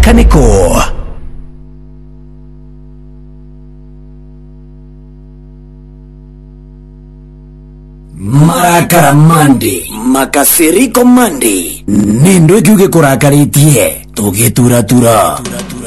Kaniko. Marakara Mandi, makasiriko Mandi, nindo kiuge kurakaritie, tugitura tura.